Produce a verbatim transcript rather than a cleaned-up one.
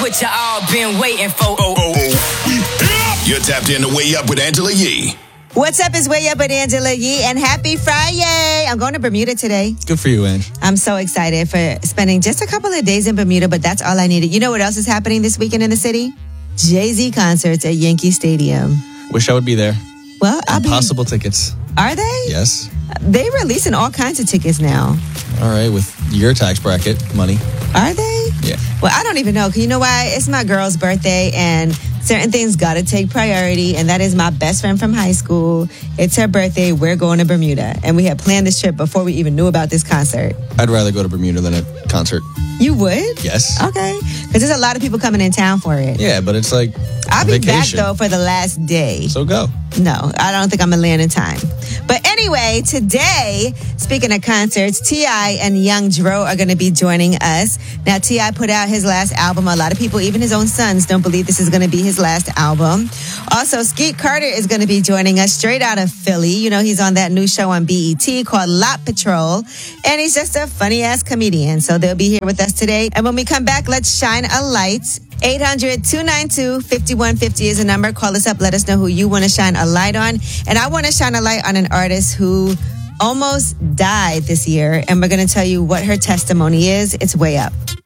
what you all been waiting for. Oh, oh, oh. You're tapped in to Way Up with Angela Yee. What's up? It's Way Up with Angela Yee, and happy Friday. I'm going to Bermuda today. Good for you, Ange. I'm so excited for spending just a couple of days in Bermuda, but that's all I needed. You know what else is happening this weekend in the city? Jay-Z concerts at Yankee Stadium. Wish I would be there. Well, I'll be... Impossible tickets. Are they? Yes. They're releasing all kinds of tickets now. All right, with your tax bracket money. Are they? Yeah. Well, I don't even know. You know why? It's my girl's birthday, and certain things got to take priority, and that is my best friend from high school. It's her birthday. We're going to Bermuda, and we had planned this trip before we even knew about this concert. I'd rather go to Bermuda than a concert. You would? Yes. Okay. Because there's a lot of people coming in town for it. Yeah, but it's like I'll be vacation. back, though, for the last day. So go. No, I don't think I'm going to land in time. But anyway, today, speaking of concerts, T I and Young Dro are going to be joining us. Now, T I put out his last album. A lot of people, even his own sons, don't believe this is going to be his last album. Also, Skeet Carter is going to be joining us straight out of Philly. You know, he's on that new show on B E T called Lot Patrol. And he's just a funny-ass comedian. So they'll be here with us today. And when we come back, let's shine a light. eight hundred, two nine two, five one five zero is a number. Call us up. Let us know who you want to shine a light on. And I want to shine a light on an artist who almost died this year. And we're going to tell you what her testimony is. It's Way Up.